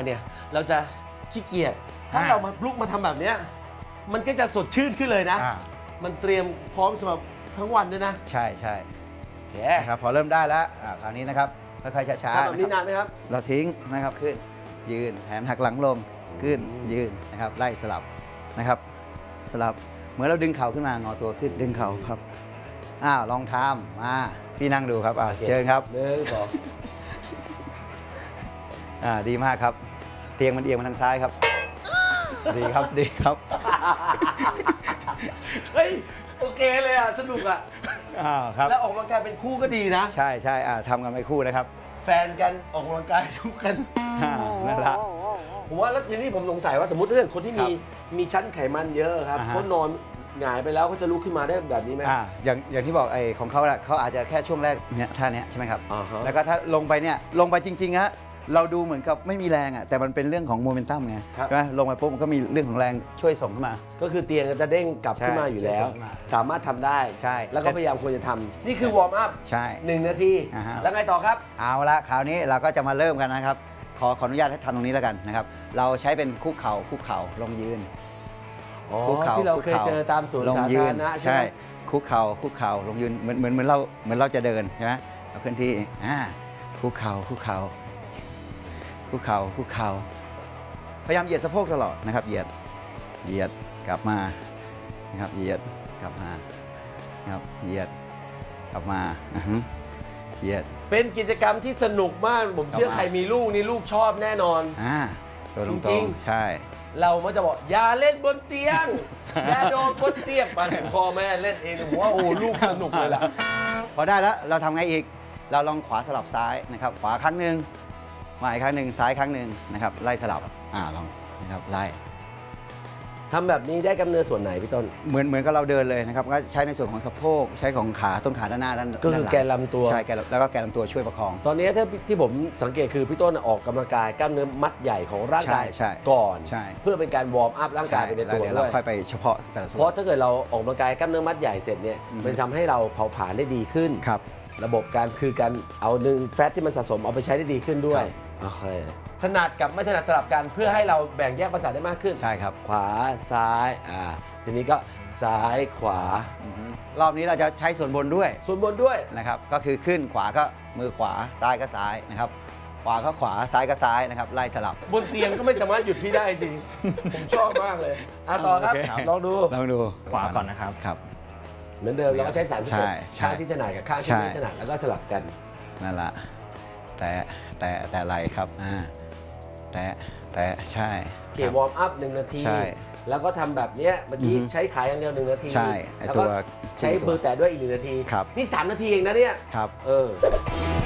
เนี่ยเราจะขี้เกียจถ้าเรามาลุกมาทำแบบเนี้ยมันก็จะสดชื่นขึ้นเลยนะมันเตรียมพร้อมสำหรับทั้งวันด้วยนะใช่โอเคครับพอเริ่มได้แล้วคราวนี้นะครับค่อยๆช้าๆแบบนี้นานไหมครับเราทิ้งนะครับขึ้นยืนแขนหักหลังลงขึ้นยืนนะครับไล่สลับนะครับสลับเหมือนเราดึงเข่าขึ้นมางอตัวขึ้นดึงเข่าครับลองทำมาพี่นั่งดูครับเชิญครับ 1 2 ดีมากครับเตียงมันเอียงมาทางซ้ายครับดีครับเฮ้ยโอเคเลยสนุกครับแล้วออกกำลังกายเป็นคู่ก็ดีนะใช่ทำกันไปคู่นะครับแฟนกันออกกำลังกายทุกกันนั่นแหละผมว่าแล้วทีนี้ผมสงสัยว่าสมมติถ้าเกิดคนที่มีชั้นไขมันเยอะครับเขานอนหงายไปแล้วเขาจะลุกขึ้นมาได้แบบนี้ไหมอย่างที่บอกของเขาเขาอาจจะแค่ช่วงแรกเนี่ยท่านี้ใช่ไหมครับแล้วก็ถ้าลงไปจริงๆฮะเราดูเหมือนกับไม่มีแรงแต่มันเป็นเรื่องของโมเมนตัมไงใช่ไหมลงไปปุ๊บมันก็มีเรื่องของแรงช่วยส่งขึ้นมาก็คือเตียงจะเด้งกลับขึ้นมาอยู่แล้วสามารถทำได้ใช่แล้วก็พยายามควรจะทำนี่คือวอร์มอัพใช่ 1 นาทีแล้วไงต่อครับเอาละคราวนี้เราก็จะมาเริ่มกันนะครับขออนุญาตให้ทำตรงนี้แล้วกันนะครับเราใช้เป็นคุกเข่าลงยืนที่เราเคยเจอตามสวนสาธารณะใช่คุกเข่าลงยืนเหมือนเราจะเดินใช่ไหมเราเคลื่อนที่คุกเข่าพยายามเหยียดสะโพกตลอดนะครับเหยียดกลับมานะครับเหยียดกลับมานะครับเหยียดกลับมาเหยียดเป็นกิจกรรมที่สนุกมากผมเชื่อใครมีลูกนี่ลูกชอบแน่นอนตัวตรงใช่เรามักจะบอกอย่าเล่นบนเตียงอย่าโดนบนเตียงมาถึงพ่อแม่เล่นเองผมว่าโอ้ลูกสนุกเลยล่ะพอได้แล้วเราทำไงอีกเราลองขวาสลับซ้ายนะครับขวาครั้งหนึ่งมาอีกครั้งหนึ่งซ้ายครั้งหนึ่งนะครับไล่สลับลองนะครับไล่ทำแบบนี้ได้กล้ามเนื้อส่วนไหนพี่ต้นเหมือนกับเราเดินเลยนะครับก็ใช้ในส่วนของสะโพกใช้ของขาต้นขาด้านหน้าก็คือแกนลำตัวใช่แล้วก็แกนลำตัวช่วยประคองตอนนี้ที่ผมสังเกตคือพี่ต้นออกกำลังกายกล้ามเนื้อมัดใหญ่ของร่างกายก่อนเพื่อเป็นการวอร์มอัพร่างกายไปในตัวด้วยเราค่อยไปเฉพาะแต่ละส่วนเพราะถ้าเกิดเราออกกำลังกายกล้ามเนื้อมัดใหญ่เสร็จเนี่ยมันทำให้เราเผาผลาญได้ดีขึ้นระบบการคือการเอาแฟตที่มันสะสมเอาไปใช้ได้ดีขึ้นด้วยโอเคถนัดกับไม่ถนัดสลับกันเพื่อให้เราแบ่งแยกประสาทได้มากขึ้นใช่ครับขวาซ้ายทีนี้ก็ซ้ายขวารอบนี้เราจะใช้ส่วนบนด้วยนะครับก็คือขึ้นขวาก็มือขวาซ้ายก็ซ้ายนะครับขวาก็ขวาซ้ายก็ซ้ายนะครับไล่สลับบนเตียงก็ไม่สามารถหยุดพี่ได้จริงผมชอบมากเลยต่อครับลองดูขวาก่อนนะครับเหมือนเดิมเราก็ใช้31ข้างที่ถนัดกับข้างที่ไม่ถนัดแล้วก็สลับกันนั่นแหละแต่ไหลครับแต่ใช่วอร์มอัพ1 นาทีแล้วก็ทำแบบนี้เมื่อกี้ใช้ขาอย่างเดียว1 นาทีแล้วก็ใช้มือแตะด้วยอีก1 นาทีนี่3 นาทีเองนะเนี่ย